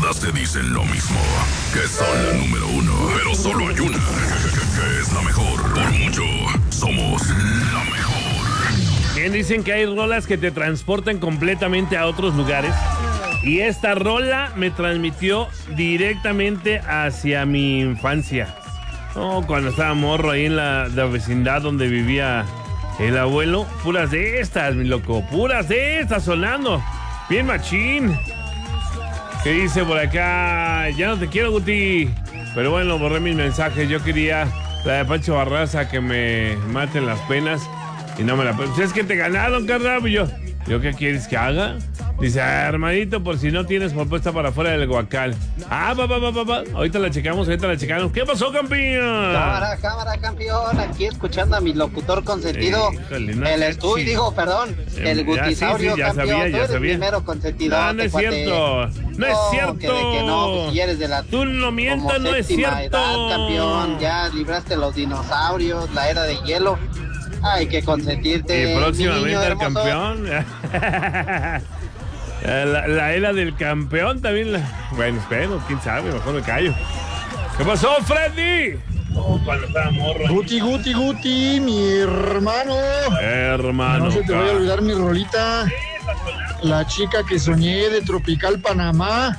Todas te dicen lo mismo, que son la número uno. Pero solo hay una que es la mejor. Por mucho, somos la mejor. Bien, dicen que hay rolas que te transportan completamente a otros lugares. Y esta rola me transmitió directamente hacia mi infancia. Cuando estaba morro ahí en la vecindad donde vivía el abuelo. Puras de estas, mi loco. Puras de estas sonando. Bien machín. ¿Qué dice por acá? Ya no te quiero, Guti. Pero bueno, borré mis mensajes. Yo quería la de Pancho Barraza, que me maten las penas. Y no me la... Pues es que te ganaron, carnal. ¿Yo qué quieres que haga? Dice, hermanito, por si no tienes propuesta para afuera del Guacal. Ahorita la checamos. ¿Qué pasó, campeón? Cámara, campeón. Aquí escuchando a mi locutor consentido. El Gutisaurio, ya campeón. Sabía. Tú eres primero consentido. No es cierto. No es cierto. Que no, pues si eres de la... Tú no mientas, no es cierto. Edad, campeón. Ya libraste los dinosaurios, la era de hielo. Hay que consentirte. Y próximamente el campeón. La era del campeón también. Bueno, espero, quién sabe, mejor me callo. ¿Qué pasó, Freddy? Cuando estaba morro. Guti, mi hermano. Hermano. No se te vaya a olvidar mi rolita. La chica que soñé de Tropical Panamá.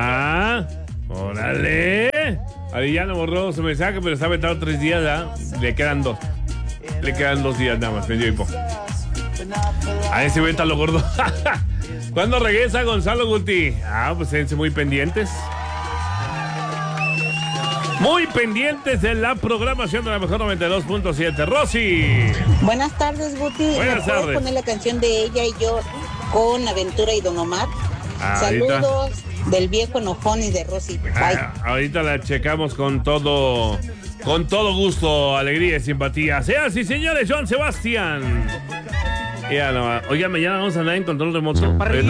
Órale. Arellano borró su mensaje, pero está vetado 3 días, ¿verdad? Le quedan 2 días nada más, medio hipo. A ese venta lo gordo. ¿Cuándo regresa Gonzalo, Guti? Pues esténse muy pendientes. Muy pendientes de la programación de la mejor 92.7. Rosy. Buenas tardes, Guti. Buenas tardes. ¿Puedo poner la canción de Ella y Yo con Aventura y Don Omar? Saludos del viejo enojón y de Rosy. Bye. Ahorita la checamos con todo gusto, alegría y simpatía. Sean sí, señores, Joan Sebastián. Oiga, mañana vamos a andar en control remoto.